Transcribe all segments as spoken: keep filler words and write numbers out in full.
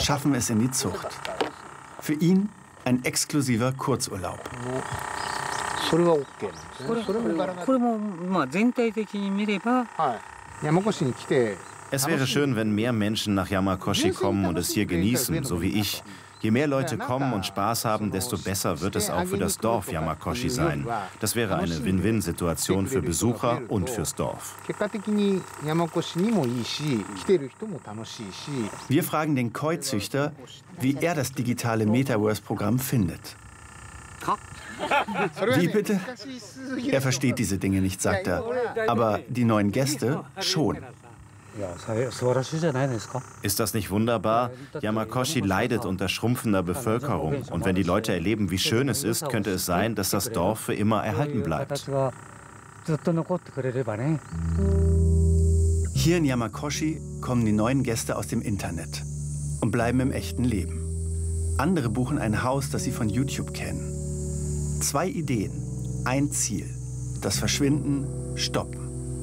schaffen es in die Zucht. Für ihn ein exklusiver Kurzurlaub. Es wäre schön, wenn mehr Menschen nach Yamakoshi kommen und es hier genießen, so wie ich. Je mehr Leute kommen und Spaß haben, desto besser wird es auch für das Dorf Yamakoshi sein. Das wäre eine Win-Win-Situation für Besucher und fürs Dorf. Wir fragen den Koi-Züchter, wie er das digitale Metaverse-Programm findet. Wie bitte? Er versteht diese Dinge nicht, sagt er. Aber die neuen Gäste schon. Ist das nicht wunderbar? Yamakoshi leidet unter schrumpfender Bevölkerung. Und wenn die Leute erleben, wie schön es ist, könnte es sein, dass das Dorf für immer erhalten bleibt. Hier in Yamakoshi kommen die neuen Gäste aus dem Internet und bleiben im echten Leben. Andere buchen ein Haus, das sie von YouTube kennen. Zwei Ideen, ein Ziel. Das Verschwinden stoppen.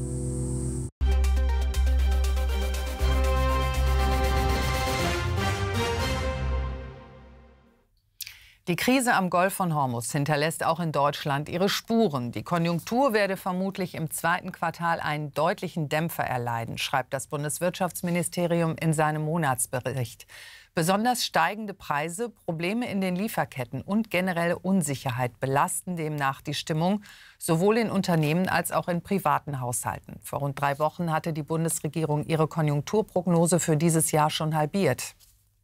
Die Krise am Golf von Hormuz hinterlässt auch in Deutschland ihre Spuren. Die Konjunktur werde vermutlich im zweiten Quartal einen deutlichen Dämpfer erleiden, schreibt das Bundeswirtschaftsministerium in seinem Monatsbericht. Besonders steigende Preise, Probleme in den Lieferketten und generelle Unsicherheit belasten demnach die Stimmung, sowohl in Unternehmen als auch in privaten Haushalten. Vor rund drei Wochen hatte die Bundesregierung ihre Konjunkturprognose für dieses Jahr schon halbiert.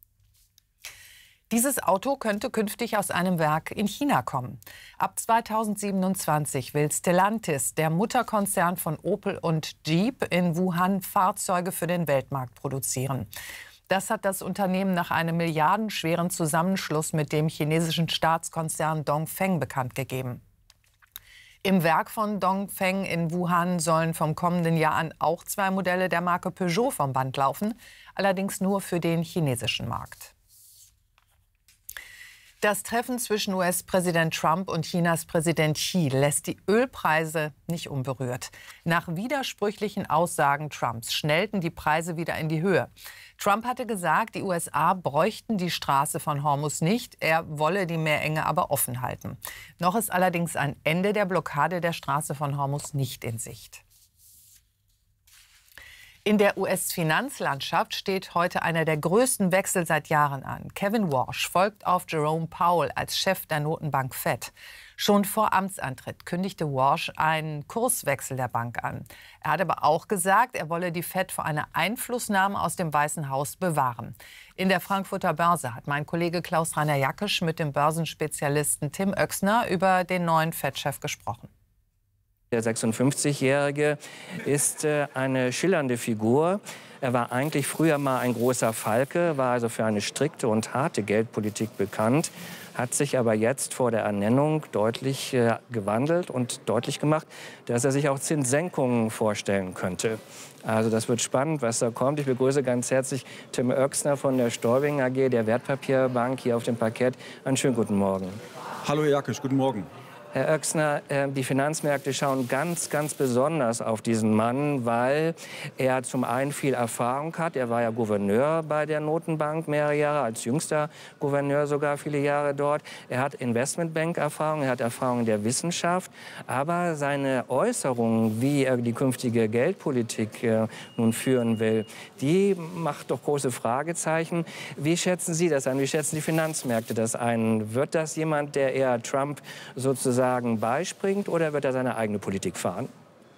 Dieses Auto könnte künftig aus einem Werk in China kommen. Ab zweitausendsiebenundzwanzig will Stellantis, der Mutterkonzern von Opel und Jeep, in Wuhan Fahrzeuge für den Weltmarkt produzieren. Das hat das Unternehmen nach einem milliardenschweren Zusammenschluss mit dem chinesischen Staatskonzern Dongfeng bekannt gegeben. Im Werk von Dongfeng in Wuhan sollen vom kommenden Jahr an auch zwei Modelle der Marke Peugeot vom Band laufen, allerdings nur für den chinesischen Markt. Das Treffen zwischen U S-Präsident Trump und Chinas Präsident Xi lässt die Ölpreise nicht unberührt. Nach widersprüchlichen Aussagen Trumps schnellten die Preise wieder in die Höhe. Trump hatte gesagt, die U S A bräuchten die Straße von Hormuz nicht, er wolle die Meerenge aber offen halten. Noch ist allerdings ein Ende der Blockade der Straße von Hormuz nicht in Sicht. In der U S-Finanzlandschaft steht heute einer der größten Wechsel seit Jahren an. Kevin Warsh folgt auf Jerome Powell als Chef der Notenbank Fed. Schon vor Amtsantritt kündigte Warsh einen Kurswechsel der Bank an. Er hat aber auch gesagt, er wolle die Fed vor einer Einflussnahme aus dem Weißen Haus bewahren. In der Frankfurter Börse hat mein Kollege Klaus-Rainer Jackisch mit dem Börsenspezialisten Tim Oechsner über den neuen Fed-Chef gesprochen. Der sechsundfünfzigjährige ist äh, eine schillernde Figur. Er war eigentlich früher mal ein großer Falke, war also für eine strikte und harte Geldpolitik bekannt, hat sich aber jetzt vor der Ernennung deutlich äh, gewandelt und deutlich gemacht, dass er sich auch Zinssenkungen vorstellen könnte. Also das wird spannend, was da kommt. Ich begrüße ganz herzlich Tim Oechsner von der Storving A G, der Wertpapierbank, hier auf dem Parkett. Einen schönen guten Morgen. Hallo Herr Jackisch, guten Morgen. Herr Oechsner, die Finanzmärkte schauen ganz, ganz besonders auf diesen Mann, weil er zum einen viel Erfahrung hat. Er war ja Gouverneur bei der Notenbank mehrere Jahre, als jüngster Gouverneur sogar viele Jahre dort. Er hat Investmentbank-Erfahrung, er hat Erfahrung in der Wissenschaft. Aber seine Äußerungen, wie er die künftige Geldpolitik äh, nun führen will, die macht doch große Fragezeichen. Wie schätzen Sie das ein? Wie schätzen die Finanzmärkte das ein? Wird das jemand, der eher Trump sozusagen beispringt, oder wird er seine eigene Politik fahren?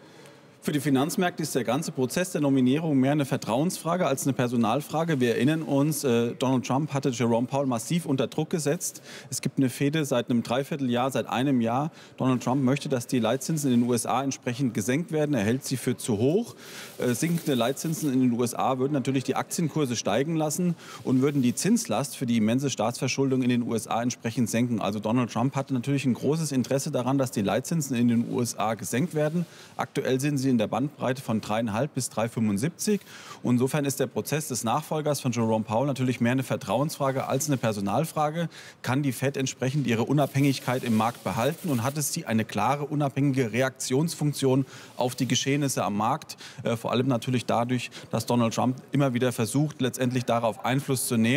Für die Finanzmärkte ist der ganze Prozess der Nominierung mehr eine Vertrauensfrage als eine Personalfrage. Wir erinnern uns, äh, Donald Trump hatte Jerome Powell massiv unter Druck gesetzt. Es gibt eine Fehde seit einem Dreivierteljahr, seit einem Jahr. Donald Trump möchte, dass die Leitzinsen in den U S A entsprechend gesenkt werden. Er hält sie für zu hoch. Äh, sinkende Leitzinsen in den U S A würden natürlich die Aktienkurse steigen lassen und würden die Zinslast für die immense Staatsverschuldung in den U S A entsprechend senken. Also Donald Trump hatte natürlich ein großes Interesse daran, dass die Leitzinsen in den U S A gesenkt werden. Aktuell sind sie in der Bandbreite von drei Komma fünf bis drei Komma fünfundsiebzig. Und insofern ist der Prozess des Nachfolgers von Jerome Powell natürlich mehr eine Vertrauensfrage als eine Personalfrage. Kann die Fed entsprechend ihre Unabhängigkeit im Markt behalten und hat es sie eine klare, unabhängige Reaktionsfunktion auf die Geschehnisse am Markt? Äh, vor allem natürlich dadurch, dass Donald Trump immer wieder versucht, letztendlich darauf Einfluss zu nehmen.